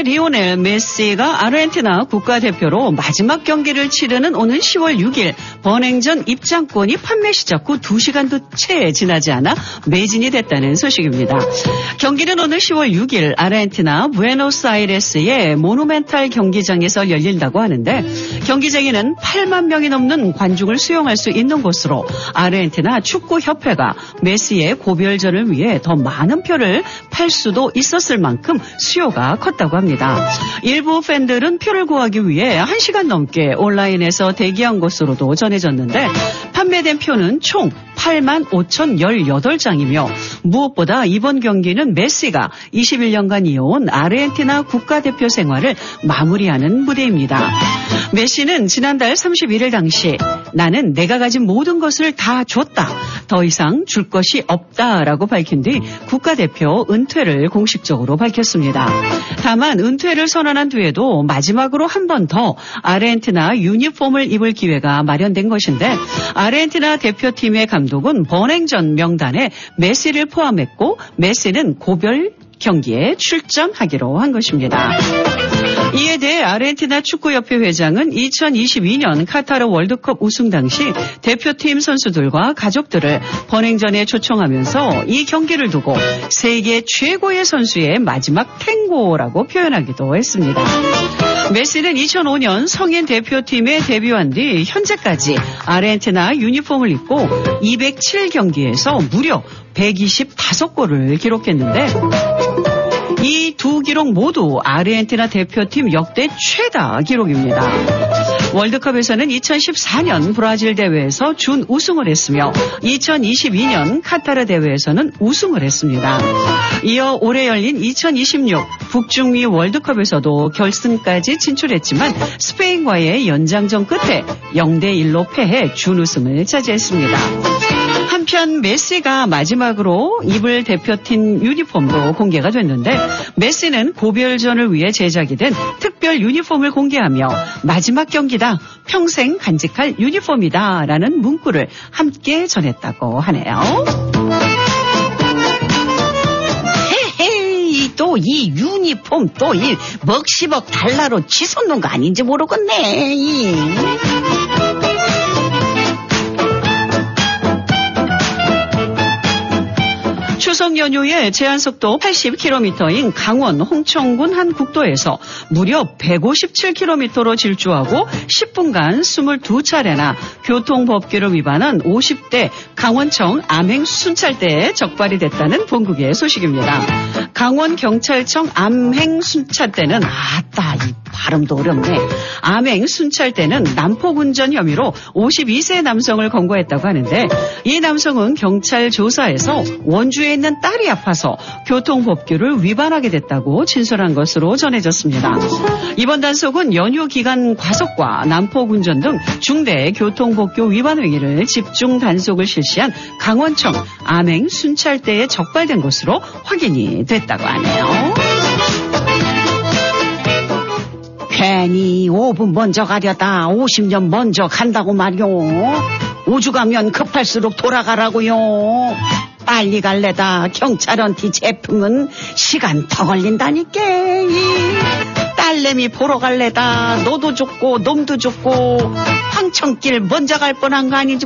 리오넬 메시가 아르헨티나 국가대표로 마지막 경기를 치르는 오는 10월 6일 번행전 입장권이 판매 시작 후 2시간도 채 지나지 않아 매진이 됐다는 소식입니다. 경기는 오늘 10월 6일 아르헨티나 부에노스아이레스의 모누멘탈 경기장에서 열린다고 하는데 경기장에는 8만 명이 넘는 관중을 수용할 수 있는 곳으로 아르헨티나 축구협회가 메시의 고별전을 위해 더 많은 표를 팔 수도 있었을 만큼 수요가 컸다고 합니다. 일부 팬들은 표를 구하기 위해 1시간 넘게 온라인에서 대기한 것으로도 전해졌는데 판매된 표는 총 85,018장이며 무엇보다 이번 경기는 메시가 21년간 이어온 아르헨티나 국가대표 생활을 마무리하는 무대입니다. 메시는 지난달 31일 당시 나는 내가 가진 모든 것을 다 줬다. 더 이상 줄 것이 없다라고 밝힌 뒤 국가대표 은퇴를 공식적으로 밝혔습니다. 다만 은퇴를 선언한 뒤에도 마지막으로 한 번 더 아르헨티나 유니폼을 입을 기회가 마련된 것인데 아르헨티나 대표팀의 감독은 번행전 명단에 메시를 포함했고 메시는 고별 경기에 출전하기로 한 것입니다. 이에 대해 아르헨티나 축구협회 회장은 2022년 카타르 월드컵 우승 당시 대표팀 선수들과 가족들을 번행전에 초청하면서 이 경기를 두고 세계 최고의 선수의 마지막 탱고라고 표현하기도 했습니다. 메시는 2005년 성인 대표팀에 데뷔한 뒤 현재까지 아르헨티나 유니폼을 입고 207경기에서 무려 125골을 기록했는데 이 두 기록 모두 아르헨티나 대표팀 역대 최다 기록입니다. 월드컵에서는 2014년 브라질 대회에서 준우승을 했으며 2022년 카타르 대회에서는 우승을 했습니다. 이어 올해 열린 2026 북중미 월드컵에서도 결승까지 진출했지만 스페인과의 연장전 끝에 0대1로 패해 준우승을 차지했습니다. 한편 메시가 마지막으로 입을 대표팀 유니폼도 공개가 됐는데 메시는 고별전을 위해 제작이 된 특별 유니폼을 공개하며 마지막 경기다, 평생 간직할 유니폼이다 라는 문구를 함께 전했다고 하네요. 헤헤이 또 이 유니폼 또 이 먹시벅 달러로 치솟는 거 아닌지 모르겠네. 추석 연휴에 제한속도 80km인 강원 홍천군 한 국도에서 무려 157km로 질주하고 10분간 22차례나 교통법규를 위반한 50대 강원청 암행 순찰대에 적발이 됐다는 본국의 소식입니다. 강원경찰청 암행 순찰대는 아따 이 발음도 어렵네. 암행 순찰대는 난폭 운전 혐의로 52세 남성을 검거했다고 하는데 이 남성은 경찰 조사에서 원주에 있는 딸이 아파서 교통법규를 위반하게 됐다고 진술한 것으로 전해졌습니다. 이번 단속은 연휴 기간 과속과 난폭 운전 등 중대 교통법규 위반 행위를 집중 단속을 실시한 강원청 암행 순찰대에 적발된 것으로 확인이 됐다고 하네요. 괜히 5분 먼저 가려다 50년 먼저 간다고 말이요. 오죽하면 급할수록 돌아가라고요. 빨리 갈래다 경찰한테 제품은 시간 더 걸린다니까. 딸내미 보러 갈래다 너도 좋고 놈도 좋고 황천길 먼저 갈 뻔한 거 아니지